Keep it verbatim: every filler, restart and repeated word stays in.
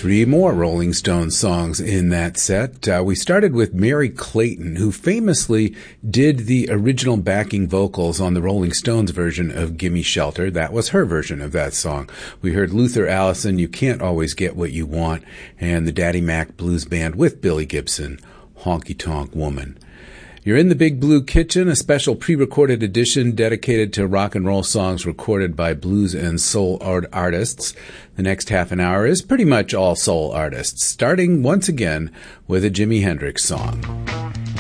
Three more Rolling Stones songs in that set. Uh, we started with Mary Clayton, who famously did the original backing vocals on the Rolling Stones version of Gimme Shelter. That was her version of that song. We heard Luther Allison, You Can't Always Get What You Want, and the Daddy Mac Blues Band with Billy Gibson, Honky Tonk Woman. You're in the Big Blue Kitchen, a special pre-recorded edition dedicated to rock and roll songs recorded by blues and soul art artists. The next half an hour is pretty much all soul artists, starting once again with a Jimi Hendrix song.